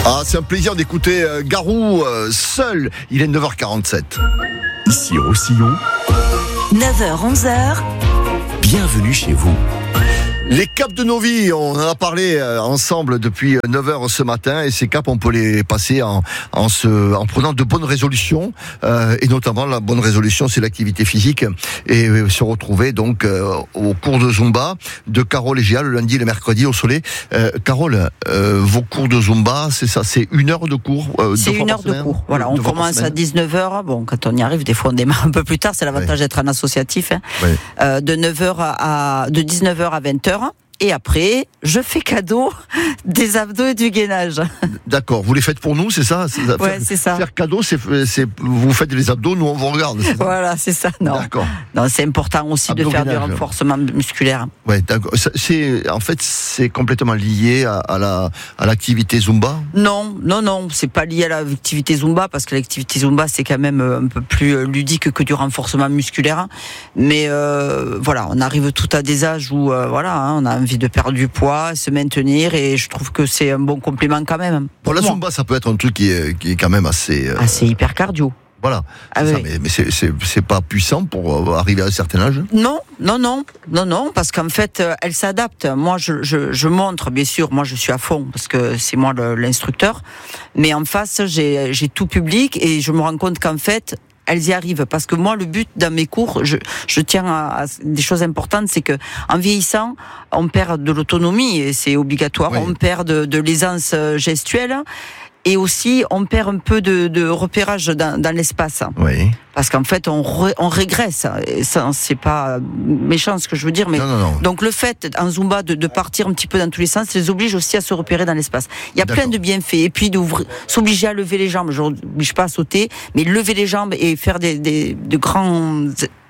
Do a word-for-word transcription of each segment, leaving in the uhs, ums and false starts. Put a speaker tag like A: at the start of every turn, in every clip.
A: Ah, c'est un plaisir d'écouter euh, Garou euh, seul. Il est neuf heures quarante-sept.
B: Ici Roussillon.
C: neuf heures onze heures.
B: Bienvenue chez vous.
A: Les caps de nos vies, on en a parlé euh, ensemble depuis neuf heures ce matin, et ces caps, on peut les passer en, en, se, en prenant de bonnes résolutions, euh, et notamment la bonne résolution, c'est l'activité physique, et euh, se retrouver donc euh, au cours de Zumba de Carole et Gia, le lundi et le mercredi au Soleil. Euh, Carole, euh, vos cours de Zumba, c'est ça, c'est une heure de cours euh,
D: C'est une heure de cours, voilà, on commence à dix-neuf heures, bon, quand on y arrive, des fois on démarre un peu plus tard, c'est l'avantage ouais. d'être un associatif, hein. ouais. euh, de neuf heures à, de dix-neuf heures à vingt heures. Et après, je fais cadeau des abdos et du gainage.
A: D'accord, vous les faites pour nous, c'est ça? c'est ça.
D: Ouais,
A: faire,
D: c'est ça.
A: Faire cadeau, c'est, c'est vous faites les abdos, nous on vous regarde. C'est ça?
D: Voilà, c'est ça. Non.
A: D'accord.
D: Non, c'est important aussi abdos de faire gainage. Du renforcement musculaire.
A: Ouais, d'accord. C'est en fait c'est complètement lié à, à la à l'activité Zumba.
D: Non, non, non, c'est pas lié à l'activité Zumba parce que l'activité Zumba c'est quand même un peu plus ludique que du renforcement musculaire. Mais euh, voilà, on arrive tout à des âges où euh, voilà, hein, on a envie de perdre du poids, se maintenir, et je trouve que c'est un bon complément quand même.
A: Pour la Zumba, ça peut être un truc qui est, qui est quand même assez... Euh...
D: assez hyper cardio.
A: Voilà,
D: ah
A: c'est
D: oui.
A: ça, mais, mais c'est, c'est, c'est pas puissant pour arriver à un certain âge?
D: Non, non, non, non, non, parce qu'en fait, elle s'adapte. Moi, je, je, je montre, bien sûr, moi je suis à fond, parce que c'est moi le, l'instructeur, mais en face, j'ai, j'ai tout public, et je me rends compte qu'en fait, elles y arrivent, parce que moi le but dans mes cours, je, je tiens à, à des choses importantes, c'est que en vieillissant, on perd de l'autonomie, et c'est obligatoire, oui. on perd de, de l'aisance gestuelle, et aussi on perd un peu de, de repérage dans, dans l'espace.
A: Oui.
D: Parce qu'en fait, on, re, on régresse. Et ça, c'est pas méchant ce que je veux dire, mais
A: non, non, non.
D: donc le fait en Zumba de, de partir un petit peu dans tous les sens, les oblige aussi à se repérer dans l'espace. Il y a D'accord. plein de bienfaits. Et puis d'ouvrir, s'obliger à lever les jambes. Je n'oblige pas à sauter, mais lever les jambes et faire des, des de grands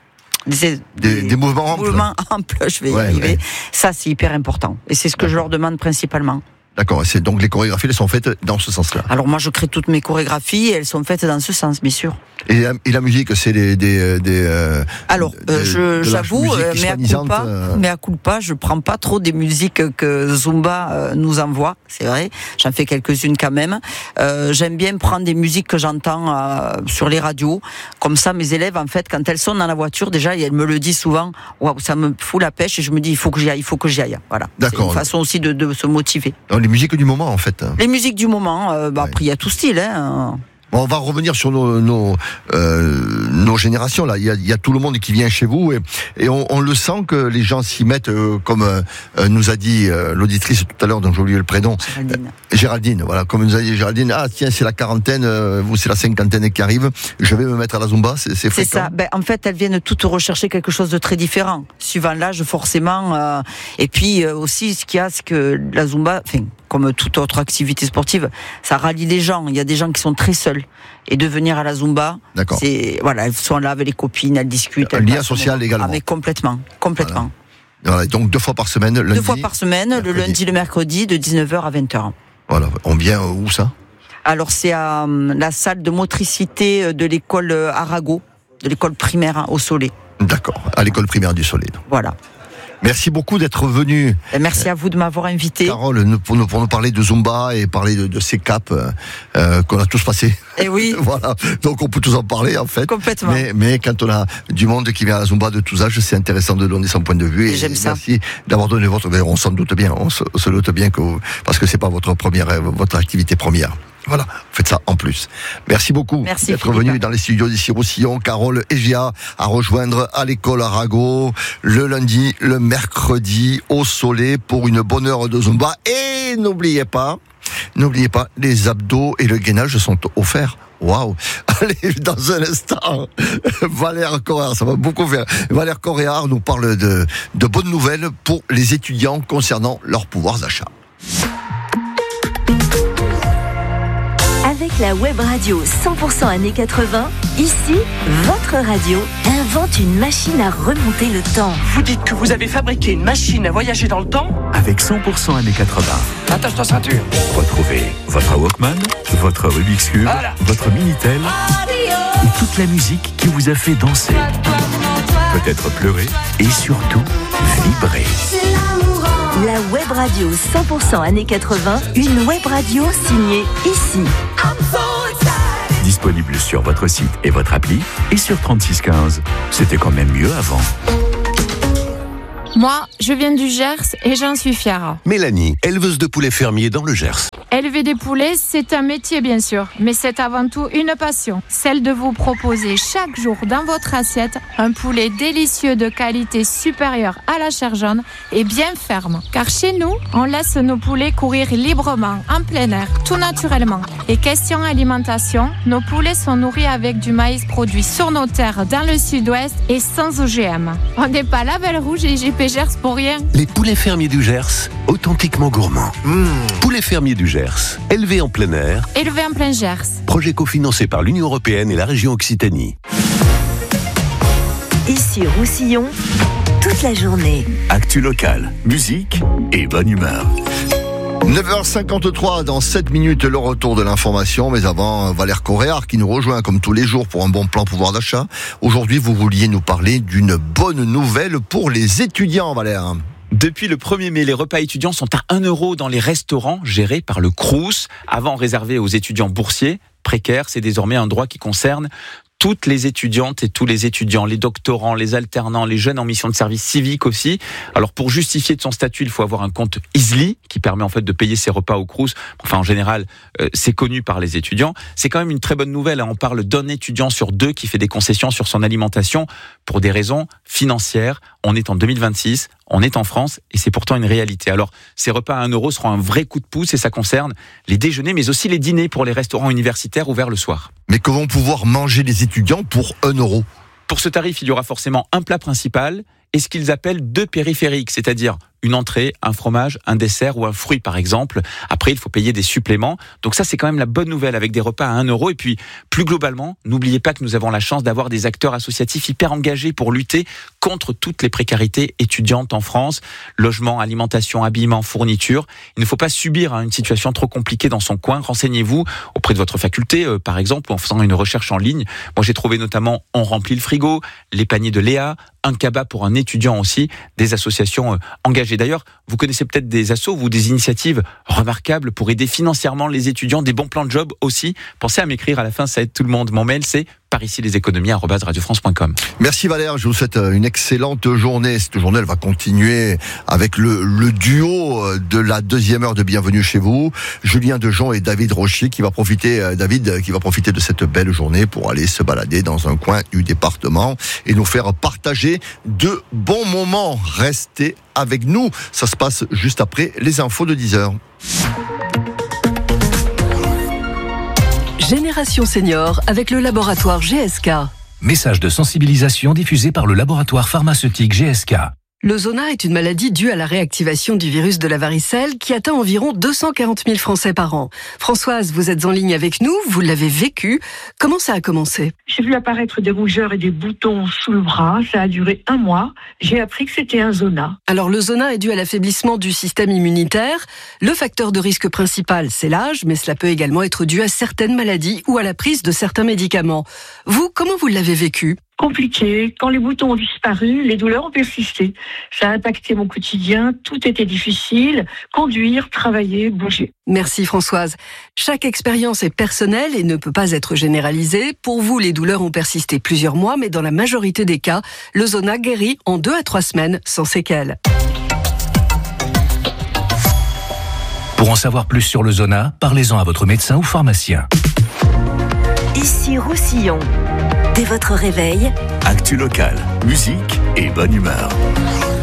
A: Des, des, des mouvements amples.
D: Mouvements amples, je vais y
A: ouais,
D: arriver. Ouais. Ça, c'est hyper important. Et c'est ce que D'accord. je leur demande principalement.
A: D'accord, c'est donc les chorégraphies, elles sont faites dans ce sens-là.
D: Alors moi, je crée toutes mes chorégraphies et elles sont faites dans ce sens, bien sûr.
A: Et la, et la musique, c'est des... des, des euh,
D: Alors, euh, je, j'avoue, mais à culpa,
A: euh...
D: mais à culpa, je prends pas trop des musiques que Zumba euh, nous envoie, c'est vrai. J'en fais quelques-unes quand même. Euh, j'aime bien prendre des musiques que j'entends euh, sur les radios. Comme ça, mes élèves, en fait, quand elles sont dans la voiture, déjà, elles me le disent souvent. Waouh, ça me fout la pêche, et je me dis, il faut que j'y aille, il faut que j'y aille. Voilà.
A: D'accord.
D: C'est une façon aussi de, de se motiver.
A: Donc, les musiques du moment, en fait.
D: Les musiques du moment, euh, bah, ouais. Après, il y a tout style, hein.
A: Bon, on va revenir sur nos nos, euh, nos générations là. Il y a, il y a tout le monde qui vient chez vous, et, et on, on le sent que les gens s'y mettent, euh, comme euh, nous a dit euh, l'auditrice tout à l'heure, dont j'ai oublié le prénom.
D: Géraldine.
A: Euh, Géraldine, voilà, comme nous a dit Géraldine. Ah tiens, c'est la quarantaine, euh, vous c'est la cinquantaine qui arrive. Je vais me mettre à la Zumba, c'est, c'est fréquent.
D: C'est ça. Ben, en fait, elles viennent toutes rechercher quelque chose de très différent, suivant l'âge forcément. Euh, et puis euh, aussi, ce qu'il y a, c'est que la Zumba, enfin, comme toute autre activité sportive, ça rallie les gens. Il y a des gens qui sont très seuls. Et de venir à la Zumba,
A: D'accord.
D: c'est, voilà, elles sont là avec les copines, elles discutent.
A: Un lien social également.
D: Ah, mais complètement, complètement.
A: Voilà. Voilà, donc deux fois par semaine, lundi.
D: Deux fois par semaine, mercredi. Le lundi, le mercredi, de dix-neuf heures à vingt heures.
A: Voilà, on vient où ça?
D: Alors c'est à la salle de motricité de l'école Arago, de l'école primaire au Soleil.
A: D'accord, à l'école primaire du Soleil.
D: Voilà.
A: Merci beaucoup d'être venu.
D: Merci à vous de m'avoir invité.
A: Carole, pour nous, pour nous parler de Zumba et parler de, de ces caps euh, qu'on a tous passés.
D: Et oui.
A: Voilà. Donc on peut tous en parler en fait.
D: Complètement.
A: Mais, mais quand on a du monde qui vient à la Zumba de tous âges, c'est intéressant de donner son point de vue. Et,
D: et j'aime ça.
A: Merci d'avoir donné votre. On s'en doute bien. On se, on se doute bien que vous, parce que c'est pas votre première, votre activité première. Voilà, faites ça en plus. Merci beaucoup
D: Merci
A: d'être
D: Philippe.
A: venu dans les studios d'ici Roussillon. Carole et Gia à rejoindre à l'école Arago le lundi, le mercredi au Soleil pour une bonne heure de Zumba. Et n'oubliez pas, n'oubliez pas, les abdos et le gainage sont offerts. Waouh! Allez, dans un instant, Valère Coréard, ça va beaucoup faire. Valère Coréard nous parle de, de bonnes nouvelles pour les étudiants concernant leur pouvoir d'achat.
C: Avec la web radio cent pour cent années quatre-vingts, ici, votre radio invente une machine à remonter le temps.
E: Vous dites que vous avez fabriqué une machine à voyager dans le temps ?
B: Avec cent pour cent années quatre-vingts.
E: Attache ta ceinture.
B: Retrouvez votre Walkman, votre Rubik's Cube, voilà. Votre Minitel et toute la musique qui vous a fait danser, peut-être pleurer et surtout vibrer.
C: La web radio cent pour cent années quatre-vingts, une web radio signée ici.
B: Disponible sur votre site et votre appli et sur trente-six quinze. C'était quand même mieux avant.
F: Moi, je viens du Gers et j'en suis fière.
G: Mélanie, éleveuse de poulets fermiers dans le Gers.
F: Élever des poulets, c'est un métier bien sûr, mais c'est avant tout une passion. Celle de vous proposer chaque jour dans votre assiette un poulet délicieux de qualité supérieure à la chair jaune et bien ferme. Car chez nous, on laisse nos poulets courir librement, en plein air, tout naturellement. Et question alimentation, nos poulets sont nourris avec du maïs produit sur nos terres dans le sud-ouest et sans O G M. On n'est pas label rouge et J P Gers pour rien.
G: Les poulets fermiers du Gers, authentiquement gourmands. Mmh. Poulets fermiers du Gers, élevés en plein air.
F: Élevés en plein Gers.
G: Projet cofinancé par l'Union européenne et la région Occitanie.
C: Ici Roussillon, toute la journée.
B: Actu locale, musique et bonne humeur.
A: neuf heures cinquante-trois, dans sept minutes, le retour de l'information. Mais avant, Valère Coréard qui nous rejoint comme tous les jours pour un bon plan pouvoir d'achat. Aujourd'hui, vous vouliez nous parler d'une bonne nouvelle pour les étudiants, Valère.
H: Depuis le premier mai, les repas étudiants sont à un euro dans les restaurants gérés par le Crous. Avant réservé aux étudiants boursiers, précaires, c'est désormais un droit qui concerne toutes les étudiantes et tous les étudiants, les doctorants, les alternants, les jeunes en mission de service civique aussi. Alors pour justifier de son statut, il faut avoir un compte Easly qui permet en fait de payer ses repas au Crous. Enfin en général, euh, c'est connu par les étudiants. C'est quand même une très bonne nouvelle. Hein. On parle d'un étudiant sur deux qui fait des concessions sur son alimentation pour des raisons financières. On est en deux mille vingt-six. On est en France et c'est pourtant une réalité. Alors, ces repas à un euro seront un vrai coup de pouce et ça concerne les déjeuners, mais aussi les dîners pour les restaurants universitaires ouverts le soir.
A: Mais que vont pouvoir manger les étudiants pour un euro ?
H: Pour ce tarif, il y aura forcément un plat principal et ce qu'ils appellent deux périphériques, c'est-à-dire une entrée, un fromage, un dessert ou un fruit par exemple. Après, il faut payer des suppléments. Donc ça, c'est quand même la bonne nouvelle avec des repas à un euro. Et puis, plus globalement, n'oubliez pas que nous avons la chance d'avoir des acteurs associatifs hyper engagés pour lutter contre toutes les précarités étudiantes en France. Logement, alimentation, habillement, fourniture. Il ne faut pas subir hein, une situation trop compliquée dans son coin. Renseignez-vous auprès de votre faculté, euh, par exemple, en faisant une recherche en ligne. Moi, j'ai trouvé notamment On remplit le frigo, les paniers de Léa, un cabas pour un étudiant aussi, des associations euh, engagées. D'ailleurs, vous connaissez peut-être des assos ou des initiatives remarquables pour aider financièrement les étudiants, des bons plans de job aussi. Pensez à m'écrire à la fin, ça aide tout le monde. Mon mail, c'est par ici les économies arobase radio france point com.
A: Merci Valère, je vous souhaite une excellente journée. Cette journée, elle va continuer avec le, le duo de la deuxième heure de Bienvenue chez vous, Julien Dejon et David Rochier, qui va profiter, David, qui va profiter de cette belle journée pour aller se balader dans un coin du département et nous faire partager de bons moments. Restez avec nous, ça se passe juste après les infos de dix heures.
I: Génération Senior avec le laboratoire G S K.
J: Message de sensibilisation diffusé par le laboratoire pharmaceutique G S K.
I: Le zona est une maladie due à la réactivation du virus de la varicelle qui atteint environ deux cent quarante mille Français par an. Françoise, vous êtes en ligne avec nous, vous l'avez vécu. Comment ça a commencé ?
K: J'ai vu apparaître des rougeurs et des boutons sous le bras. Ça a duré un mois. J'ai appris que c'était un zona.
I: Alors le zona est dû à l'affaiblissement du système immunitaire. Le facteur de risque principal, c'est l'âge, mais cela peut également être dû à certaines maladies ou à la prise de certains médicaments. Vous, comment vous l'avez vécu ?
K: Compliqué. Quand les boutons ont disparu, les douleurs ont persisté. Ça a impacté mon quotidien. Tout était difficile. Conduire, travailler, bouger.
I: Merci Françoise. Chaque expérience est personnelle et ne peut pas être généralisée. Pour vous, les douleurs ont persisté plusieurs mois, mais dans la majorité des cas, le zona guérit en deux à trois semaines sans séquelles.
J: Pour en savoir plus sur le zona, parlez-en à votre médecin ou pharmacien.
C: Ici Roussillon. Dès votre réveil,
B: Actu locale, musique et bonne humeur.